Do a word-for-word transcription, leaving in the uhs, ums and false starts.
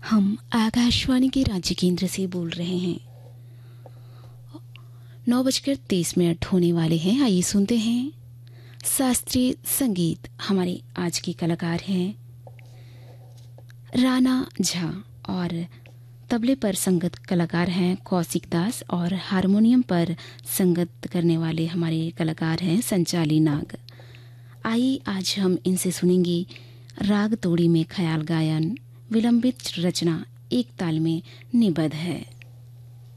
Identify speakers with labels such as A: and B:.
A: हम आकाशवाणी के राज्य केंद्र से बोल रहे हैं। नौ बजकर तीस मिनट होने वाले हैं। आइए सुनते हैं शास्त्रीय संगीत। हमारे आज के कलाकार हैं राणा झा और तबले पर संगत कलाकार हैं कौशिक दास और हारमोनियम पर संगत करने वाले हमारे कलाकार हैं संचाली नाग। आइए आज हम इनसे सुनेंगे राग तोड़ी में ख्याल गायन, विलंबित रचना एक ताल में निबद्ध है।